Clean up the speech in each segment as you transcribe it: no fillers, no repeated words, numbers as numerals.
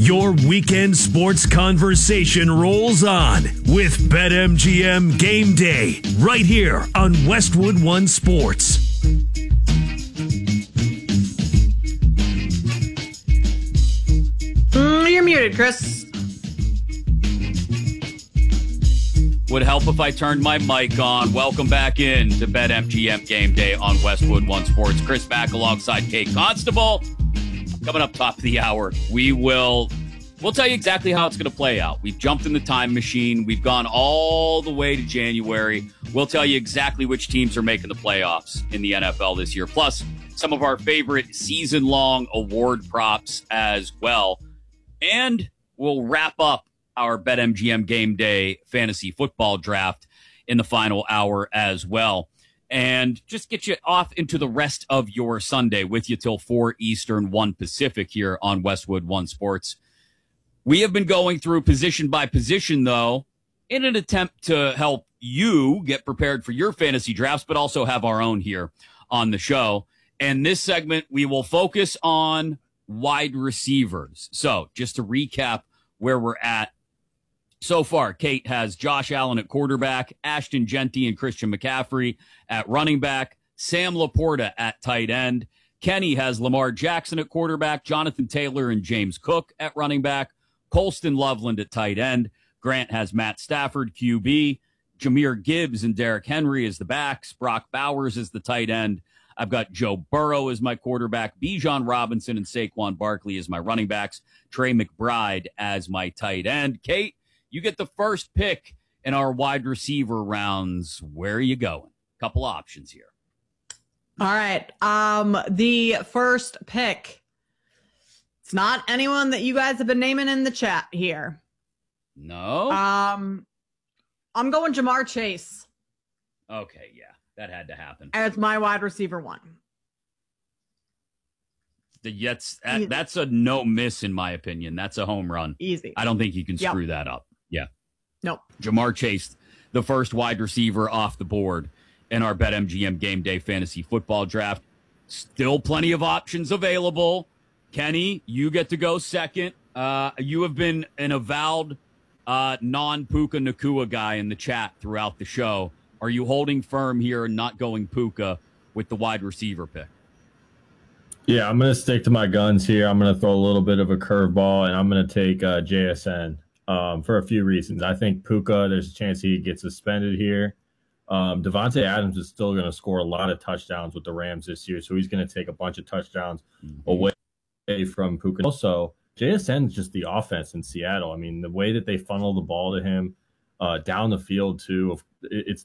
Your weekend sports conversation rolls on with BetMGM Game Day right here on Westwood One Sports. You're muted, Chris. Would help if I turned my mic on. Welcome back in to BetMGM Game Day on Westwood One Sports. Chris back alongside Kate Constable. Coming up top of the hour, we'll tell you exactly how it's going to play out. We've jumped in the time machine. We've gone all the way to January. We'll tell you exactly which teams are making the playoffs in the NFL this year. Plus, some of our favorite season-long award props as well. And we'll wrap up our BetMGM Game Day fantasy football draft in the final hour as well. And just get you off into the rest of your Sunday with you till 4 Eastern, 1 Pacific here on Westwood One Sports. We have been going through position by position, though, in an attempt to help you get prepared for your fantasy drafts, but also have our own here on the show. And this segment, we will focus on wide receivers. So just to recap where we're at so far, Kate has Josh Allen at quarterback, Ashton Genty and Christian McCaffrey at running back, Sam Laporta at tight end. Kenny has Lamar Jackson at quarterback, Jonathan Taylor and James Cook at running back, Colston Loveland at tight end. Grant has Matt Stafford, QB, Jahmyr Gibbs and Derrick Henry as the backs, Brock Bowers as the tight end. I've got Joe Burrow as my quarterback, Bijan Robinson and Saquon Barkley as my running backs, Trey McBride as my tight end. Kate, you get the first pick in our wide receiver rounds. Where are you going? Couple options here. All right. The first pick. It's not anyone that you guys have been naming in the chat here. No? I'm going Jamar Chase. Okay, yeah. That had to happen. As my wide receiver one. That's a no miss in my opinion. That's a home run. Easy. I don't think you can screw that up. Yeah. Nope. Jamar Chase, the first wide receiver off the board in our BetMGM Game Day fantasy football draft. Still plenty of options available. Kenny, you get to go second. You have been an avowed non-Puka Nacua guy in the chat throughout the show. Are you holding firm here and not going Puka with the wide receiver pick? Yeah, I'm going to stick to my guns here. I'm going to throw a little bit of a curveball, and I'm going to take JSN for a few reasons. I think Puka, there's a chance he gets suspended here. Devontae Adams is still going to score a lot of touchdowns with the Rams this year, so he's going to take a bunch of touchdowns away from Puka. Also, JSN is just the offense in Seattle. I mean, the way that they funnel the ball to him down the field too. It's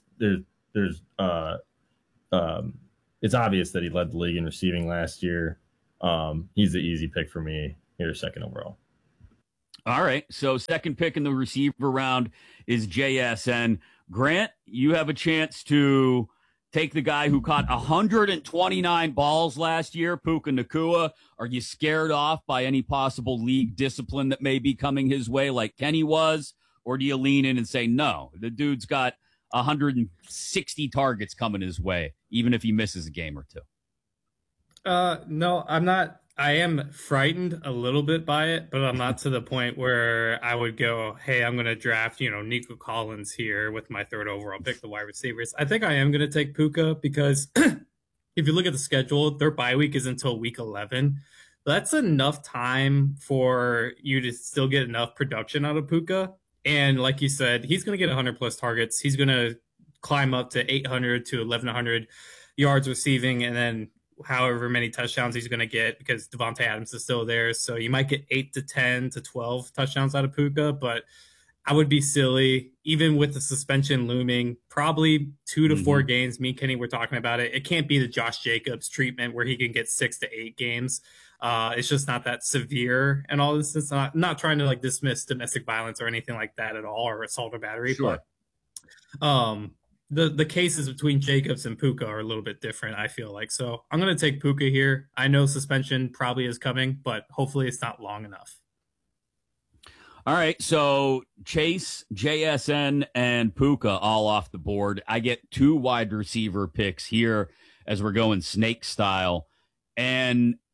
obvious that he led the league in receiving last year. He's the easy pick for me here, second overall. All right. So second pick in the receiver round is JSN. Grant, you have a chance to take the guy who caught 129 balls last year, Puka Nacua. Are you scared off by any possible league discipline that may be coming his way like Kenny was? Or do you lean in and say, no, the dude's got 160 targets coming his way, even if he misses a game or two? No, I'm not. I am frightened a little bit by it, but I'm not to the point where I would go, hey, I'm going to draft, Nico Collins here with my third overall pick, the wide receivers. I think I am going to take Puka because if you look at the schedule, their bye week is until week 11. That's enough time for you to still get enough production out of Puka. And like you said, he's going to get 100-plus targets. He's going to climb up to 800 to 1,100 yards receiving, and then however many touchdowns he's going to get because Devontae Adams is still there. So you might get 8 to 10 to 12 touchdowns out of Puka, but I would be silly, even with the suspension looming, probably 2 to 4 games. Me and Kenny were talking about it. It can't be the Josh Jacobs treatment where he can get 6 to 8 games. It's just not that severe and all this. It's not trying to dismiss domestic violence or anything like that at all, or assault or battery. Sure. But the cases between Jacobs and Puka are a little bit different, I feel like. So I'm going to take Puka here. I know suspension probably is coming, but hopefully it's not long enough. All right, so Chase, JSN, and Puka all off the board. I get 2 wide receiver picks here as we're going snake style. And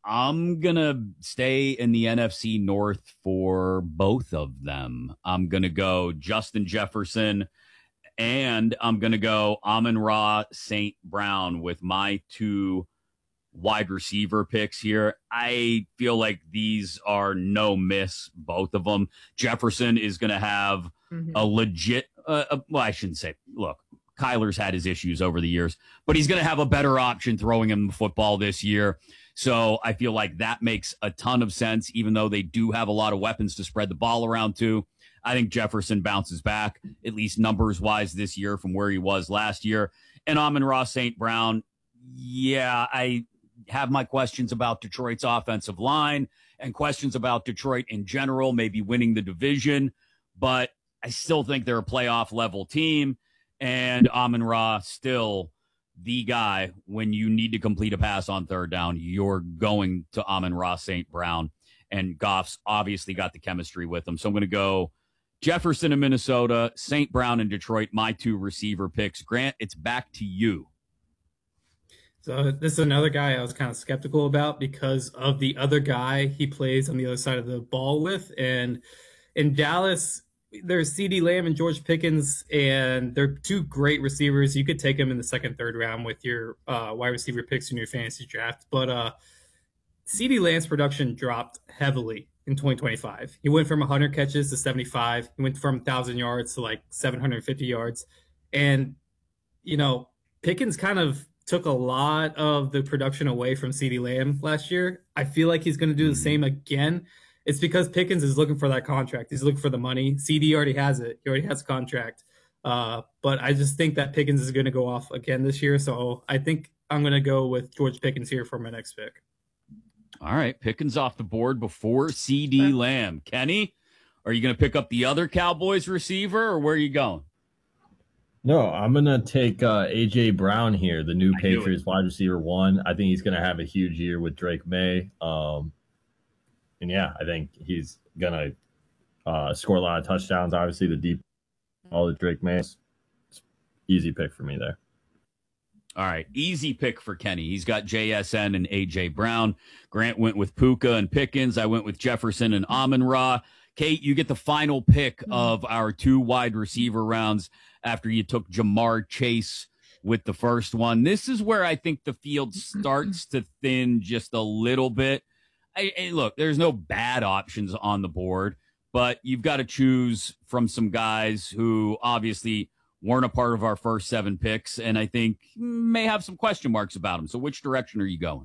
I'm going to stay in the NFC North for both of them. I'm going to go Justin Jefferson, and I'm going to go Amon-Ra St. Brown with my 2 wide receiver picks here. I feel like these are no miss, both of them. Jefferson is going to have a legit, well, I shouldn't say, look, Kyler's had his issues over the years, but he's going to have a better option throwing him the football this year. So I feel like that makes a ton of sense, even though they do have a lot of weapons to spread the ball around to. I think Jefferson bounces back, at least numbers-wise this year from where he was last year. And Amon-Ra St. Brown, yeah, I have my questions about Detroit's offensive line and questions about Detroit in general, maybe winning the division, but I still think they're a playoff-level team, and Amon-Ra still the guy. When you need to complete a pass on third down, you're going to Amon-Ra St. Brown, and Goff's obviously got the chemistry with him. So I'm going to go Jefferson in Minnesota, St. Brown in Detroit, my 2 receiver picks. Grant, it's back to you. So this is another guy I was kind of skeptical about because of the other guy he plays on the other side of the ball with. And in Dallas, there's CeeDee Lamb and George Pickens, and they're 2 great receivers. You could take them in the second, third round with your wide receiver picks in your fantasy draft. But CeeDee Lamb's production dropped heavily in 2025. He went from 100 catches to 75. He went from 1,000 yards to like 750 yards. And, you know, Pickens kind of took a lot of the production away from CeeDee Lamb last year. I feel like he's going to do the same again. It's because Pickens is looking for that contract. He's looking for the money. CD already has it. He already has a contract. But I just think that Pickens is going to go off again this year. So I think I'm going to go with George Pickens here for my next pick. All right. Pickens off the board before CeeDee Lamb. Kenny, are you going to pick up the other Cowboys receiver, or where are you going? No, I'm going to take A.J. Brown here, the new Patriots wide receiver 1. I think he's going to have a huge year with Drake May. And yeah, I think he's going to score a lot of touchdowns. Obviously, the deep ball that Drake May. Easy pick for me there. All right, easy pick for Kenny. He's got JSN and A.J. Brown. Grant went with Puka and Pickens. I went with Jefferson and Amon-Ra. Kate, you get the final pick of our 2 wide receiver rounds after you took Jamar Chase with the first one. This is where I think the field starts to thin just a little bit. Look, there's no bad options on the board, but you've got to choose from some guys who obviously weren't a part of our first 7 picks, and I think may have some question marks about them. So which direction are you going?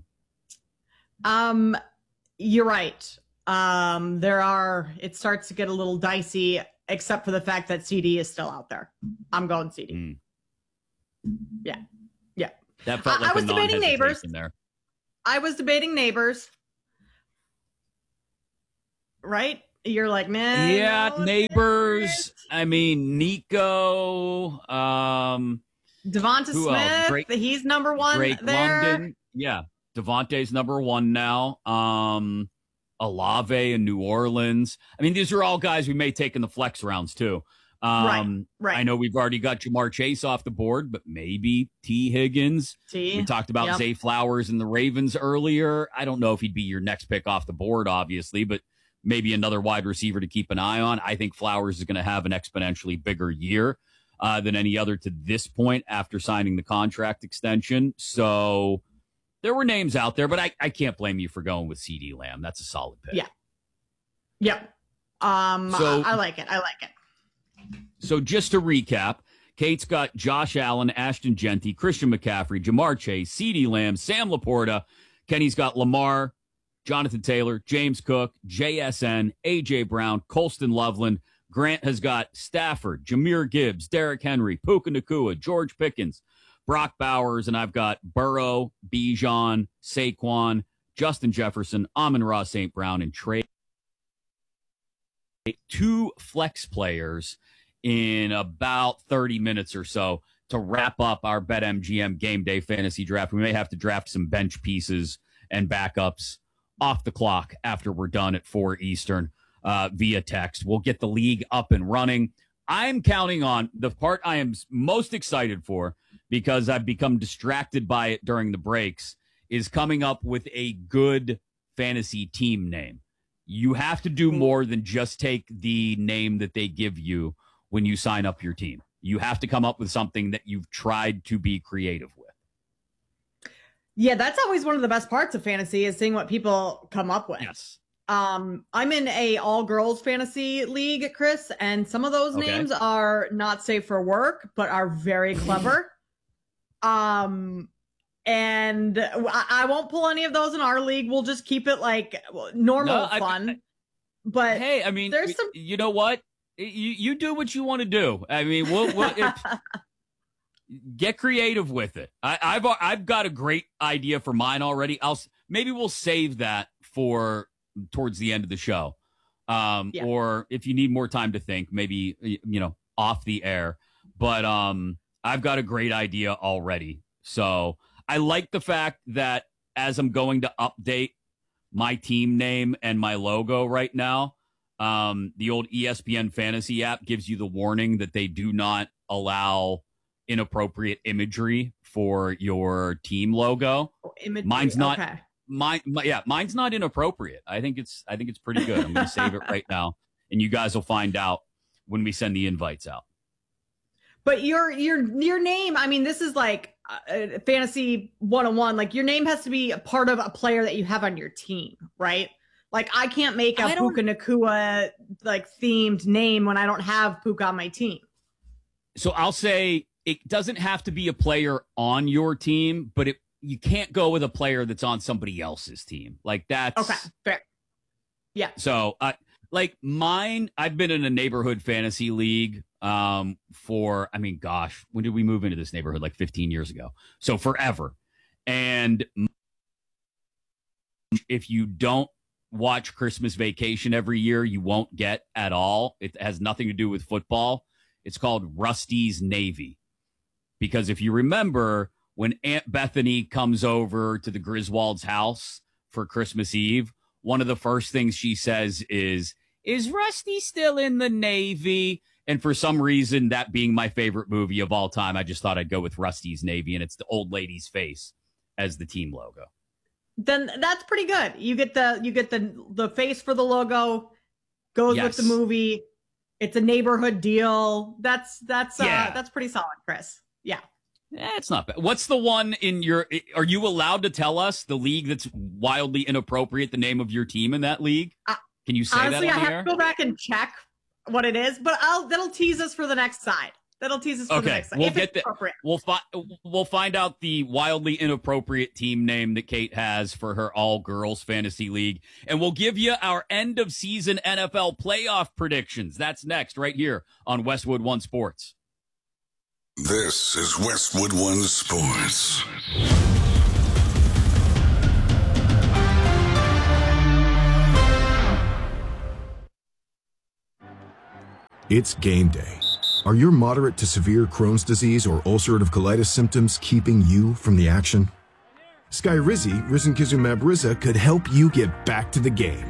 You're right. It starts to get a little dicey, except for the fact that CD is still out there. I'm going CD. Yeah. That felt like I was debating Neighbors there. I was debating Neighbors. Right? You're like, man. Yeah, no, Neighbors. I mean, Nico. Devonta Smith. He's number 1 Drake there. London. Yeah. Devontae's number 1 now. Olave in New Orleans. I mean, these are all guys we may take in the flex rounds too. Right. I know we've already got Jamar Chase off the board, but maybe T. Higgins. We talked about Zay Flowers and the Ravens earlier. I don't know if he'd be your next pick off the board, obviously, but maybe another wide receiver to keep an eye on. I think Flowers is going to have an exponentially bigger year than any other to this point after signing the contract extension. So there were names out there, but I can't blame you for going with CeeDee Lamb. That's a solid pick. Yeah. I like it. So just to recap, Kate's got Josh Allen, Ashton Genty, Christian McCaffrey, Jamar Chase, CeeDee Lamb, Sam Laporta. Kenny's got Lamar, Jonathan Taylor, James Cook, JSN, A.J. Brown, Colston Loveland. Grant has got Stafford, Jahmyr Gibbs, Derrick Henry, Puka Nacua, George Pickens, Brock Bowers, and I've got Burrow, Bijan, Saquon, Justin Jefferson, Amon-Ra St. Brown, and Trey. 2 flex players in about 30 minutes or so to wrap up our BetMGM Game Day Fantasy Draft. We may have to draft some bench pieces and backups off the clock after we're done at 4 Eastern via text. We'll get the league up and running. I'm counting on the part I am most excited for, because I've become distracted by it during the breaks, is coming up with a good fantasy team name. You have to do more than just take the name that they give you when you sign up your team. You have to come up with something that you've tried to be creative with. Yeah, that's always one of the best parts of fantasy is seeing what people come up with. Yes. I'm in a all girls fantasy league, Chris, and some of those names are not safe for work, but are very clever. And I won't pull any of those in our league. We'll just keep it like normal fun. But hey, I mean, there's some. You know what? You do what you want to do. I mean, we'll get creative with it. I've got a great idea for mine already. Maybe we'll save that for towards the end of the show. Or if you need more time to think, maybe, off the air. But I've got a great idea already. So I like the fact that as I'm going to update my team name and my logo right now, the old ESPN fantasy app gives you the warning that they do not allow inappropriate imagery for your team logo. Mine's not. Okay. Mine's not inappropriate. I think it's pretty good. I'm going to save it right now, and you guys will find out when we send the invites out. But your name, I mean, this is like fantasy 101. Like your name has to be a part of a player that you have on your team, right? Like I can't make a Puka Nacua like themed name when I don't have Puka on my team. So I'll say it doesn't have to be a player on your team, but you can't go with a player that's on somebody else's team. Like that's okay. Fair. Yeah. So like mine, I've been in a neighborhood fantasy league when did we move into this neighborhood? Like 15 years ago. So forever. And if you don't watch Christmas Vacation every year, you won't get at all. It has nothing to do with football. It's called Rusty's Navy. Because if you remember, when Aunt Bethany comes over to the Griswold's house for Christmas Eve, one of the first things she says is Rusty still in the Navy? And for some reason, that being my favorite movie of all time, I just thought I'd go with Rusty's Navy, and it's the old lady's face as the team logo. Then that's pretty good. You get the face for the logo, goes with the movie. It's a neighborhood deal. That's pretty solid, Chris. Yeah. It's not bad. What's the one are you allowed to tell us the league that's wildly inappropriate, the name of your team in that league? Can you say honestly, that on the air? I have to go back and check what it is, but that'll tease us for the next side. That'll tease us for the next side. We'll find out the wildly inappropriate team name that Kate has for her all-girls fantasy league, and we'll give you our end-of-season NFL playoff predictions. That's next right here on Westwood One Sports. This is Westwood One Sports. It's game day. Are your moderate to severe Crohn's disease or ulcerative colitis symptoms keeping you from the action? Skyrizi, risankizumab Riza, could help you get back to the game.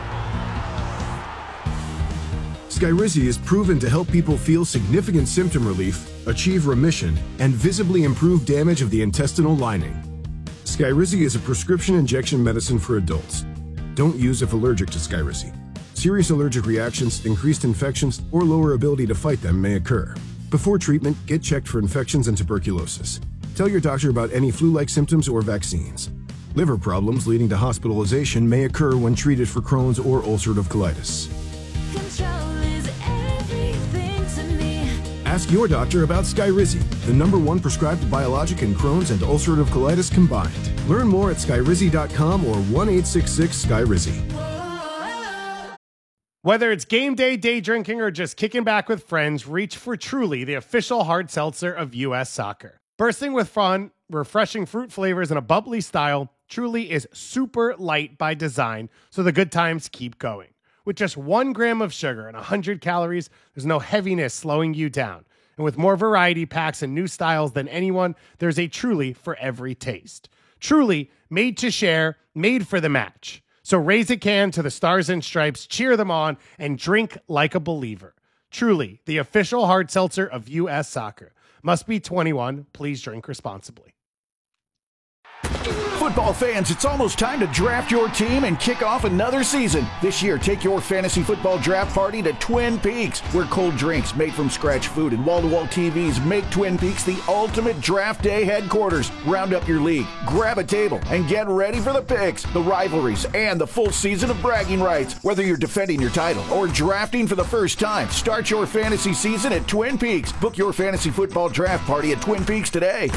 Skyrizi is proven to help people feel significant symptom relief, achieve remission, and visibly improve damage of the intestinal lining. Skyrizi is a prescription injection medicine for adults. Don't use if allergic to Skyrizi. Serious allergic reactions, increased infections, or lower ability to fight them may occur. Before treatment, get checked for infections and tuberculosis. Tell your doctor about any flu-like symptoms or vaccines. Liver problems leading to hospitalization may occur when treated for Crohn's or ulcerative colitis. Ask your doctor about Skyrizi, the #1 prescribed biologic in Crohn's and ulcerative colitis combined. Learn more at skyrizi.com or 1-866-SKYRIZI. Whether it's game day, day drinking, or just kicking back with friends, reach for Truly, the official hard seltzer of U.S. Soccer. Bursting with fun, refreshing fruit flavors, and a bubbly style, Truly is super light by design, so the good times keep going. With just 1 gram of sugar and 100 calories, there's no heaviness slowing you down. And with more variety packs and new styles than anyone, there's a Truly for every taste. Truly, made to share, made for the match. So raise a can to the Stars and Stripes, cheer them on, and drink like a believer. Truly, the official hard seltzer of U.S. Soccer. Must be 21. Please drink responsibly. Football fans, it's almost time to draft your team and kick off another season. This year, take your fantasy football draft party to Twin Peaks, where cold drinks, made from scratch food, and wall-to-wall TVs make Twin Peaks the ultimate draft day headquarters. Round up your league, grab a table, and get ready for the picks, the rivalries, and the full season of bragging rights. Whether you're defending your title or drafting for the first time, start your fantasy season at Twin Peaks. Book your fantasy football draft party at Twin Peaks today.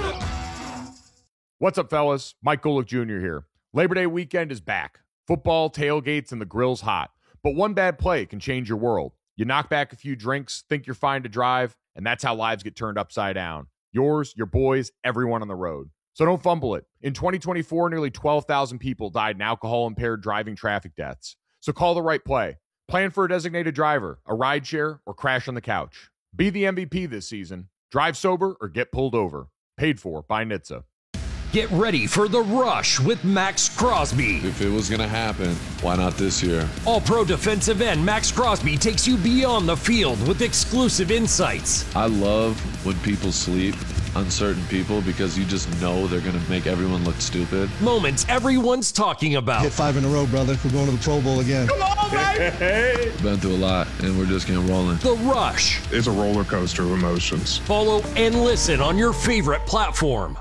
What's up, fellas? Mike Golick Jr. here. Labor Day weekend is back. Football, tailgates, and the grill's hot. But one bad play can change your world. You knock back a few drinks, think you're fine to drive, and that's how lives get turned upside down. Yours, your boys, everyone on the road. So don't fumble it. In 2024, nearly 12,000 people died in alcohol-impaired driving traffic deaths. So call the right play. Plan for a designated driver, a rideshare, or crash on the couch. Be the MVP this season. Drive sober or get pulled over. Paid for by NHTSA. Get ready for The Rush with Max Crosby. If it was going to happen, why not this year? All-pro defensive end Max Crosby takes you beyond the field with exclusive insights. I love when people sleep on certain people because you just know they're going to make everyone look stupid. Moments everyone's talking about. Hit 5 in a row, brother. We're going to the Pro Bowl again. Come on, baby! Been through a lot, and we're just getting rolling. The Rush. It's a roller coaster of emotions. Follow and listen on your favorite platform.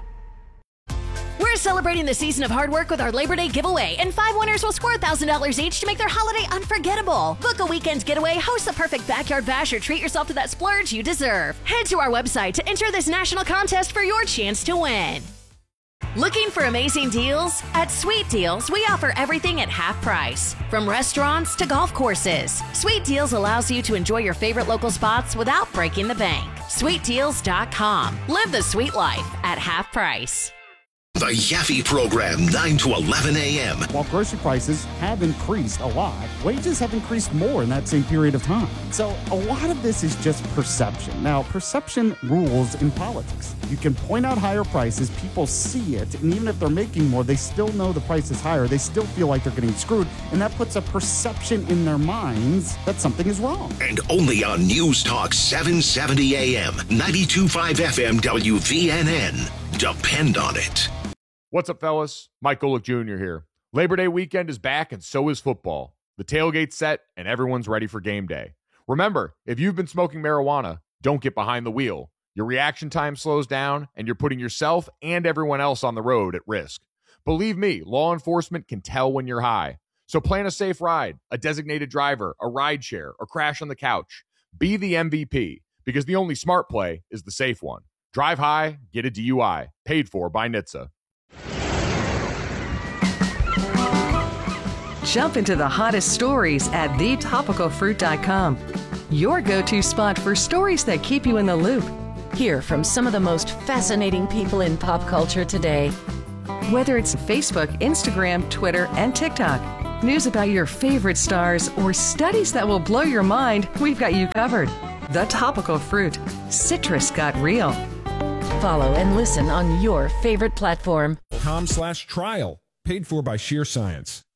We're celebrating the season of hard work with our Labor Day giveaway, and 5 winners will score $1,000 each to make their holiday unforgettable. Book a weekend getaway, host the perfect backyard bash, or treat yourself to that splurge you deserve. Head to our website to enter this national contest for your chance to win. Looking for amazing deals? At Sweet Deals, we offer everything at half price, from restaurants to golf courses. Sweet Deals allows you to enjoy your favorite local spots without breaking the bank. SweetDeals.com. Live the sweet life at half price. The Yaffe Program, 9 to 11 a.m. While grocery prices have increased a lot, wages have increased more in that same period of time. So a lot of this is just perception. Now, perception rules in politics. You can point out higher prices, people see it, and even if they're making more, they still know the price is higher. They still feel like they're getting screwed, and that puts a perception in their minds that something is wrong. And only on News Talk 770 a.m., 92.5 FM WVNN. Depend on it. What's up, fellas? Mike Golick Jr. here. Labor Day weekend is back, and so is football. The tailgate's set, and everyone's ready for game day. Remember, if you've been smoking marijuana, don't get behind the wheel. Your reaction time slows down, and you're putting yourself and everyone else on the road at risk. Believe me, law enforcement can tell when you're high. So plan a safe ride, a designated driver, a rideshare, or crash on the couch. Be the MVP, because the only smart play is the safe one. Drive high, get a DUI. Paid for by NHTSA. Jump into the hottest stories at thetopicalfruit.com. Your go-to spot for stories that keep you in the loop. Hear from some of the most fascinating people in pop culture today. Whether it's Facebook, Instagram, Twitter, and TikTok, news about your favorite stars, or studies that will blow your mind, we've got you covered. The Topical Fruit. Citrus got real. Follow and listen on your favorite platform. .com/trial. Paid for by Sheer Science.